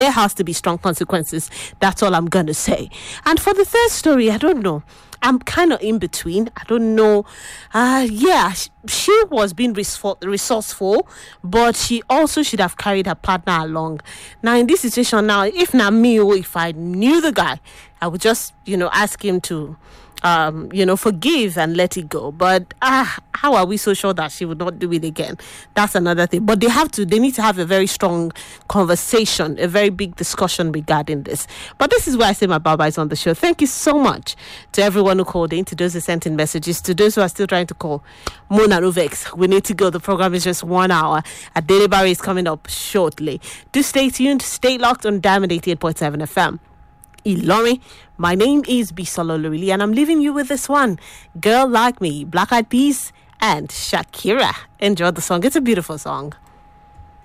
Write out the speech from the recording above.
There has to be strong consequences. That's all I'm going to say. And for the third story, I don't know. I'm kind of in between. I don't know. She was being resourceful, but she also should have carried her partner along. Now, in this situation now, if not me or if I knew the guy, I would just, ask him to, forgive and let it go. But how are we so sure that she would not do it again? That's another thing. But they need to have a very strong conversation, a very big discussion regarding this. But this is where I say my bye is on the show. Thank you so much to everyone who called in, to those who sent in messages, to those who are still trying to call. Mona Novex, we need to go. The program is just 1 hour. A Daily Barry is coming up shortly. Do stay tuned, stay locked on Diamond 88.7 FM. Ilori. My name is Bisola Lurili, and I'm leaving you with this one. Girl Like Me, Black Eyed Peas, and Shakira. Enjoy the song. It's a beautiful song.